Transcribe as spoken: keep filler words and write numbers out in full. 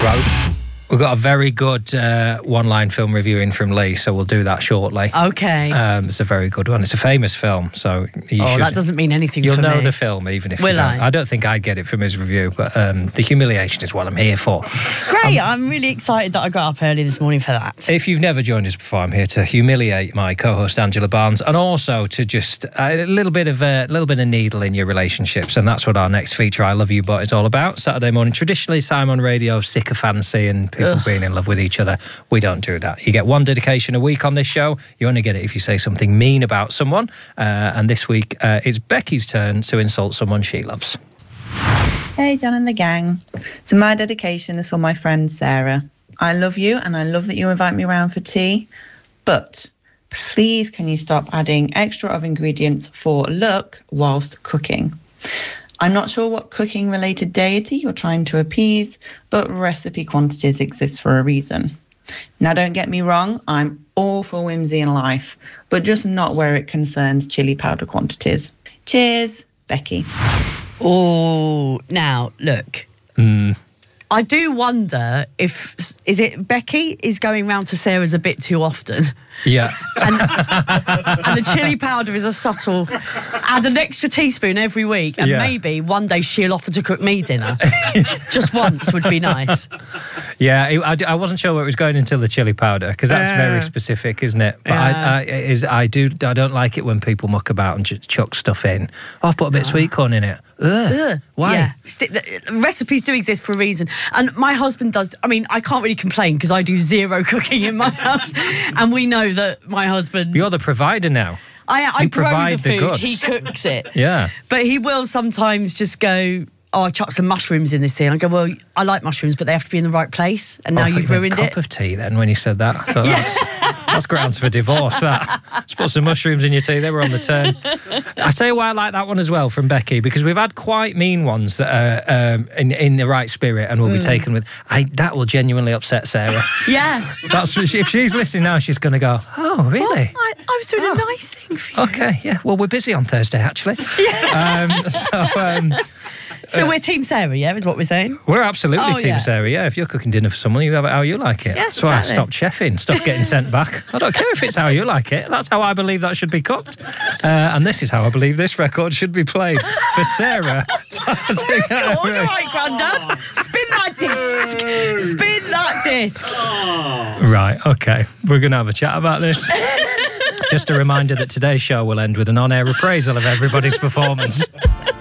Right. We've got a very good uh, one-line film review in from Lee, so we'll do that shortly. Okay. Um, it's a very good one. It's a famous film, so you oh, should... that doesn't mean anything You'll for know me. the film, even if Will you don't. I? I don't think I'd get it from his review, but um, the humiliation is what I'm here for. Great, um, I'm really excited that I got up early this morning for that. If you've never joined us before, I'm here to humiliate my co-host Angela Barnes, and also to just a little bit of a little bit of needle in your relationships, and that's what our next feature, I Love You But, is all about. Saturday morning, traditionally time on radio of sycophancy and people Ugh. being in love with each other. We don't do that. You get one dedication a week on this show. You only get it if you say something mean about someone. Uh, and this week, uh, it's Becky's turn to insult someone she loves. Hey, Dan and the gang. So my dedication is for my friend Sarah. I love you and I love that you invite me around for tea, but please can you stop adding extra of ingredients for look whilst cooking? I'm not sure what cooking-related deity you're trying to appease, but recipe quantities exist for a reason. Now, don't get me wrong, I'm all for whimsy in life, but just not where it concerns chili powder quantities. Cheers, Becky. Oh, now, look. Mm. I do wonder if, is it Becky is going round to Sarah's a bit too often? Yeah. and, and the chili powder is a subtle, add an extra teaspoon every week, and yeah. maybe one day she'll offer to cook me dinner. Just once would be nice. Yeah, I, I wasn't sure where it was going until the chili powder, because that's yeah. very specific, isn't it? But yeah. I, I, is, I do. I don't like it when people muck about and ch- chuck stuff in. Oh, I've put a bit of sweet corn in it. Ugh. Ugh. Why? Yeah. The recipes do exist for a reason. And my husband does, I mean, I can't really complain because I do zero cooking in my house. And we know that my husband... You're the provider now. I, I you grow provide the food, the goods. he cooks it. Yeah. But he will sometimes just go, oh, I chuck some mushrooms in this tea. And I go, well, I like mushrooms, but they have to be in the right place. And now oh, you've you ruined a cup it. of tea then when you said that. So that's, that's grounds for divorce, that. Just put some mushrooms in your tea, they were on the turn. I tell you why I like that one as well from Becky, because we've had quite mean ones that are um, in, in the right spirit and will mm. be taken with. I, that will genuinely upset Sarah. Yeah. That's if she's listening now, she's going to go, oh, really? Well, I, I was doing oh. a nice thing for you. Okay, yeah. Well, we're busy on Thursday, actually. Yeah. Um, so... Um, So uh, we're Team Sarah, yeah, is what we're saying? We're absolutely oh, Team yeah. Sarah, yeah. If you're cooking dinner for someone, you have it how you like it. Yeah, That's why exactly. I stopped chefing, stuff getting sent back. I don't care if it's how you like it. That's how I believe that should be cooked. Uh, and this is how I believe this record should be played. For Sarah... oh, God, all right, Grandad. Spin that disc. Spin that disc. Right, OK. We're going to have a chat about this. Just a reminder that today's show will end with an on-air appraisal of everybody's performance.